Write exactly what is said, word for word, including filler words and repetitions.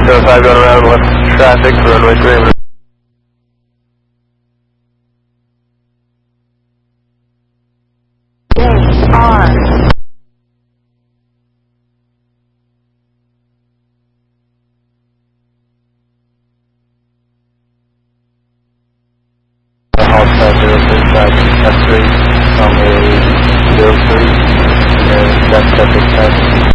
seven five going around left traffic for runway three. R. Half zero three five F three, runway zero three, and that's traffic ten.